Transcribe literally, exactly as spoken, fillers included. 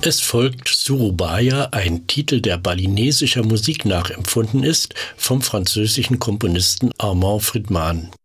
Es folgt Surubaya, ein Titel, der balinesischer Musik nachempfunden ist, vom französischen Komponisten Armand Friedman.